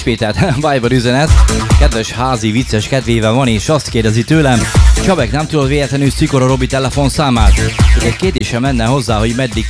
ismételt Viber üzenet, kedves házi vicces kedvével van, és azt kérdezi tőlem, Csabek, nem tudod véletlenül Szikora Robi telefonszámát? Csak egy kérdésem lenne hozzá, hogy meddig